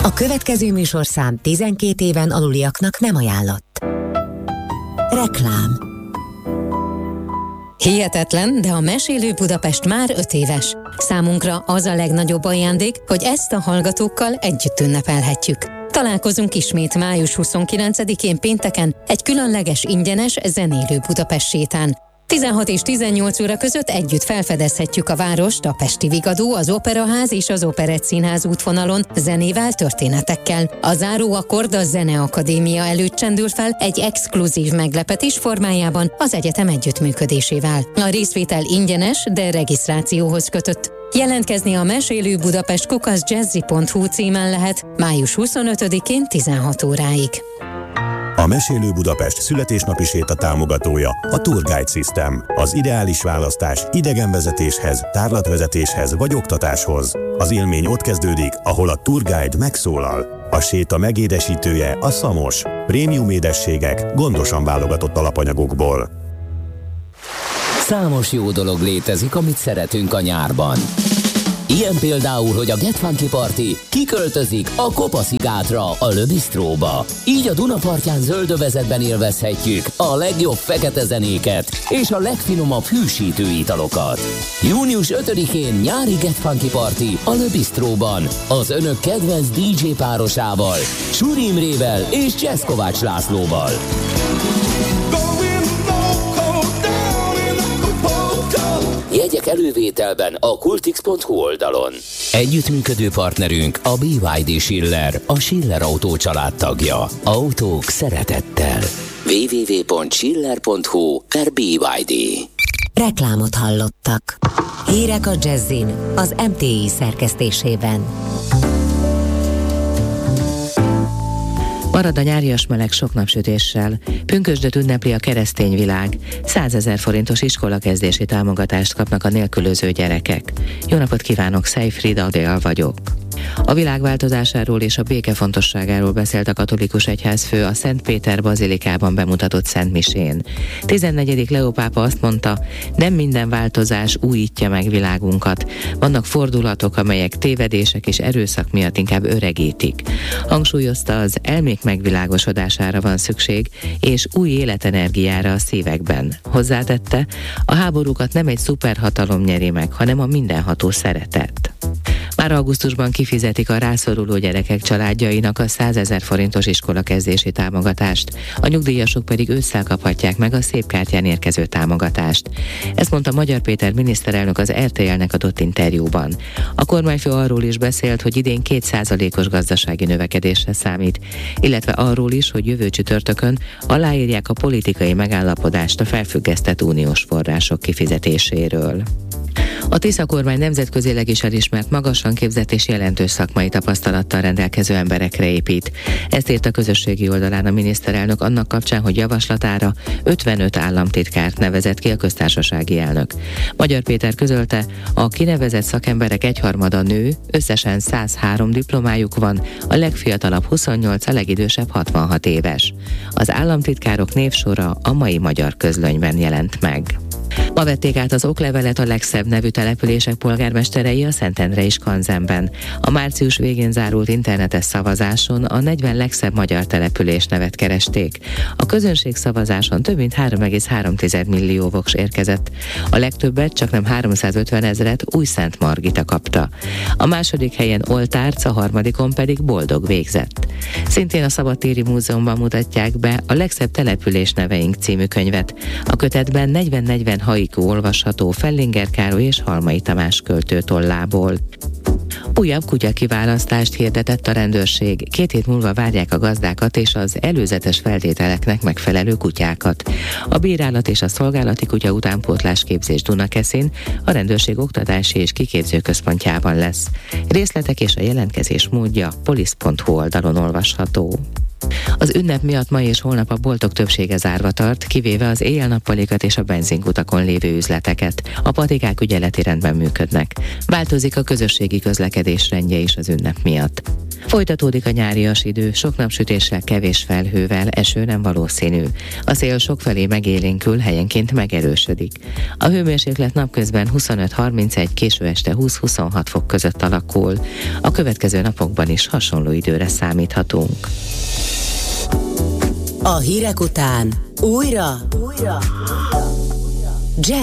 A következő műsorszám 12 éven aluliaknak nem ajánlott. Reklám. Hihetetlen, de a Mesélő Budapest már 5 éves. Számunkra az a legnagyobb ajándék, hogy ezt a hallgatókkal együtt ünnepelhetjük. Találkozunk ismét május 29-én pénteken egy különleges ingyenes zenélő Budapest sétán. 16 és 18 óra között együtt felfedezhetjük a várost, a Pesti Vigadó, az Operaház és az Operett Színház útvonalon zenével, történetekkel. A záró akkord a Zeneakadémia előtt csendül fel egy exkluzív meglepetés formájában az egyetem együttműködésével. A részvétel ingyenes, de regisztrációhoz kötött. Jelentkezni a mesélőbudapest@jazzy.hu címen lehet május 25-én 16 óráig. A Mesélő Budapest születésnapi séta támogatója a Tour Guide System. Az ideális választás idegenvezetéshez, tárlatvezetéshez vagy oktatáshoz. Az élmény ott kezdődik, ahol a Tour Guide megszólal. A séta megédesítője a Szamos. Prémium édességek gondosan válogatott alapanyagokból. Számos jó dolog létezik, amit szeretünk a nyárban. Ilyen például, hogy a Get Funky Party kiköltözik a Kopaszigátra, a Le Bistróba. Így a Dunapartján zöldövezetben élvezhetjük a legjobb fekete zenéket és a legfinomabb hűsítő italokat. Június 5-én nyári Get Funky Party a Le Bistróban az önök kedvenc DJ párosával, Suri Imrével és Csesz Kovács Lászlóval. Jegyek elővételben a kultix.hu oldalon. Együttműködő partnerünk a BYD Schiller, a Schiller Autó család tagja. Autók szeretettel. www.schiller.hu/BYD. Reklámot hallottak. Hírek a Jazzin az MTI szerkesztésében. Marad a nyárias meleg sok napsütéssel. Pünkösdöt ünnepli a keresztény világ. 100 000 forintos iskolakezdési támogatást kapnak a nélkülöző gyerekek. Jó napot kívánok, Szejfried Adél vagyok. A világ változásáról és a béke fontosságáról beszélt a katolikus egyházfő a Szent Péter bazilikában bemutatott szentmisén. 14. Leó pápa azt mondta, nem minden változás újítja meg világunkat. Vannak fordulatok, amelyek tévedések és erőszak miatt inkább öregítik. Hangsúlyozta, az elmék megvilágosodására van szükség, és új életenergiára a szívekben. Hozzátette, a háborúkat nem egy szuperhatalom nyeri meg, hanem a mindenható szeretet. Már augusztusban kifizetik a rászoruló gyerekek családjainak a 100 000 forintos iskolakezdési támogatást, a nyugdíjasok pedig ősszel kaphatják meg a szép kártyán érkező támogatást. Ezt mondta Magyar Péter miniszterelnök az RTL-nek adott interjúban. A kormányfő arról is beszélt, hogy idén 2%-os gazdasági növekedésre számít, illetve arról is, hogy jövő csütörtökön aláírják a politikai megállapodást a felfüggesztett uniós források kifizetéséről. A Tisza kormány nemzetközileg is elismert, magasan képzett és jelentős szakmai tapasztalattal rendelkező emberekre épít. Ezt írt a közösségi oldalán a miniszterelnök annak kapcsán, hogy javaslatára 55 államtitkárt nevezett ki a köztársasági elnök. Magyar Péter közölte, a kinevezett szakemberek egyharmada nő, összesen 103 diplomájuk van, a legfiatalabb 28, a legidősebb 66 éves. Az államtitkárok névsora a Mai Magyar Közlönyben jelent meg. Ma vették át az oklevelet a legszebb nevű települések polgármesterei a Szentendre és Kanzenben. A március végén zárult internetes szavazáson a 40 legszebb magyar település nevet keresték. A közönség szavazáson több mint 3,3 millió voks érkezett. A legtöbbet, csaknem 350 000 Újszent-Margita kapta. A második helyen Oltárc, a harmadikon pedig Boldog végzett. Szintén a Szabadtéri Múzeumban mutatják be a legszebb település neveink című könyvet. A kötetben 40-40 haiku olvasható Fellinger Károly és Halmai Tamás költő tollából. Újabb kutyakiválasztást hirdetett a rendőrség. 2 hét múlva várják a gazdákat és az előzetes feltételeknek megfelelő kutyákat. A bírálat és a szolgálati kutya utánpótlás képzés Dunakeszin a rendőrség oktatási és kiképző központjában lesz. Részletek és a jelentkezés módja polisz.hu oldalon olvasható. Az ünnep miatt ma és holnap a boltok többsége zárva tart, kivéve az éjjel-nappalikat és a benzinkutakon lévő üzleteket. A patikák ügyeleti rendben működnek. Változik a közösségi közlekedés rendje is az ünnep miatt. Folytatódik a nyárias idő, sok napsütéssel, kevés felhővel, eső nem valószínű. A szél sokfelé megélénkül, helyenként megerősödik. A hőmérséklet napközben 25-31, késő este 20-26 fok között alakul. A következő napokban is hasonló időre számíthatunk. A hírek után újra